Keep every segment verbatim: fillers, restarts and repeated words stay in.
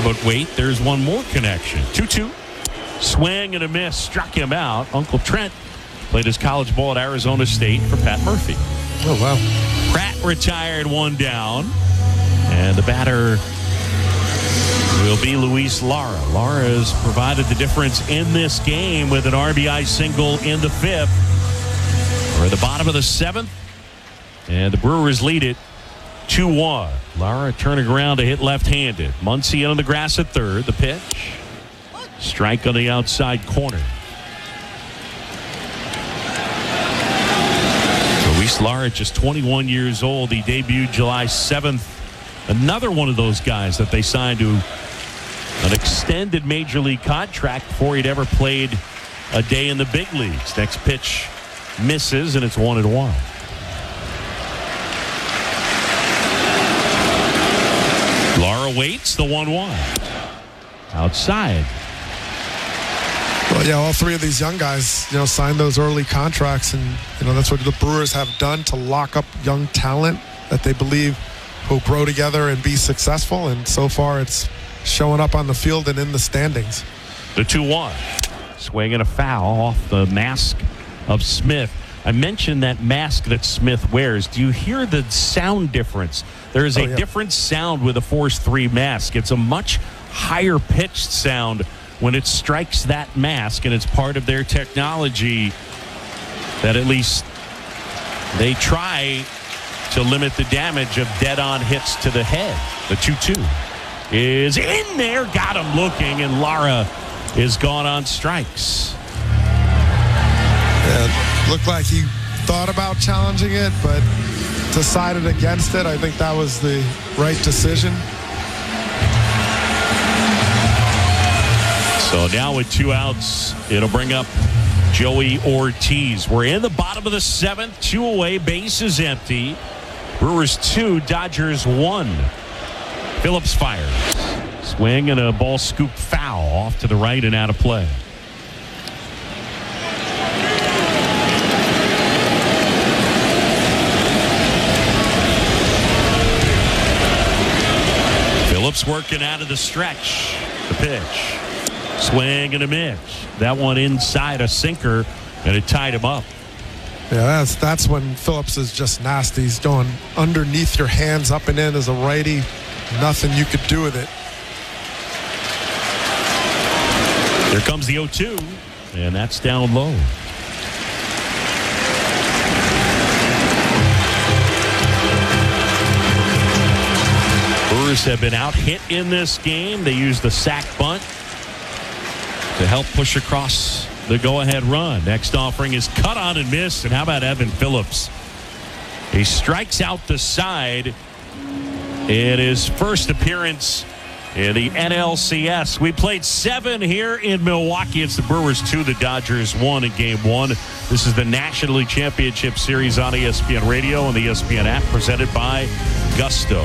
But wait, there's one more connection. two two. Swing and a miss. Struck him out. Uncle Trent played his college ball at Arizona State for Pat Murphy. Oh, wow. Pratt retired one down. And the batter will be Luis Lara. Lara has provided the difference in this game with an R B I single in the fifth. We're at the bottom of the seventh. And the Brewers lead it two one. Lara turning around to hit left-handed. Muncy on the grass at third. The pitch. Strike on the outside corner. Luis Lara, just twenty-one years old. He debuted July seventh. Another one of those guys that they signed to an extended major league contract before he'd ever played a day in the big leagues. Next pitch misses, and it's one and one. Lara waits, the one one. Outside. Well, yeah, all three of these young guys, you know, signed those early contracts, and, you know, that's what the Brewers have done to lock up young talent that they believe will grow together and be successful, and so far it's showing up on the field and in the standings. The two one. Swing and a foul off the mask of Smith. I mentioned that mask that Smith wears. Do you hear the sound difference? There is a oh, yeah. different sound with a Force three mask. It's a much higher pitched sound when it strikes that mask, and it's part of their technology that at least they try to limit the damage of dead-on hits to the head. The two two is in there, got him looking, and Lara is gone on strikes. Yeah, looked like he thought about challenging it, but decided against it. I think that was the right decision. So now with two outs, it'll bring up Joey Ortiz. We're in the bottom of the seventh, two away, bases empty. Brewers two, Dodgers one. Phillips fires. Swing and a ball scoop foul off to the right and out of play. Phillips working out of the stretch. The pitch. Swing and a miss. That one inside a sinker, and it tied him up. Yeah, that's that's when Phillips is just nasty. He's going underneath your hands, up and in as a righty. Nothing you could do with it. Here comes the oh two, and that's down low. Brewers have been out hit in this game. They used the sac bunt to help push across the go-ahead run. Next offering is cut on and missed. And how about Evan Phillips? He strikes out the side in his first appearance in the N L C S. We played seven here in Milwaukee. It's the Brewers two, the Dodgers one in game one. This is the National League Championship Series on E S P N Radio and the E S P N app, presented by Gusto.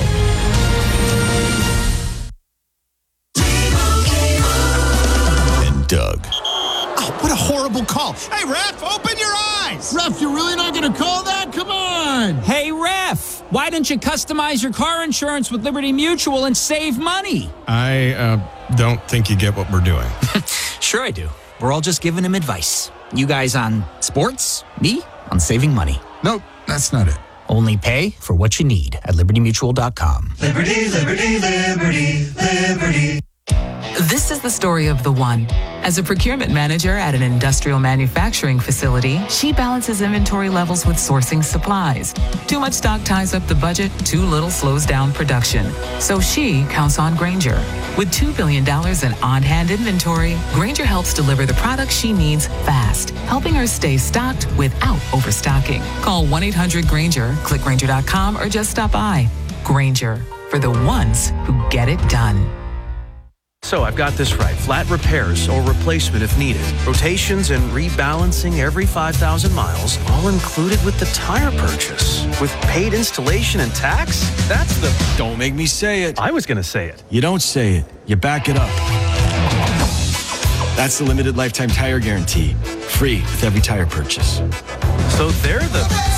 Doug. Oh, what a horrible call. Hey, ref, open your eyes. Ref, you're really not going to call that? Come on. Hey, ref, why don't you customize your car insurance with Liberty Mutual and save money? I uh, don't think you get what we're doing. Sure I do. We're all just giving him advice. You guys on sports, me on saving money. Nope, that's not it. Only pay for what you need at liberty mutual dot com. Liberty, liberty, liberty, liberty. This is the story of the one. As a procurement manager at an industrial manufacturing facility, she balances inventory levels with sourcing supplies. Too much stock ties up the budget, too little slows down production. So she counts on Grainger. With two billion dollars in on-hand inventory, Grainger helps deliver the products she needs fast, helping her stay stocked without overstocking. Call one eight hundred Grainger, click Grainger dot com, or just stop by. Grainger, for the ones who get it done. So I've got this right. Flat repairs or replacement if needed. Rotations and rebalancing every five thousand miles, all included with the tire purchase. With paid installation and tax? That's the... Don't make me say it. I was going to say it. You don't say it. You back it up. That's the limited lifetime tire guarantee. Free with every tire purchase. So they're the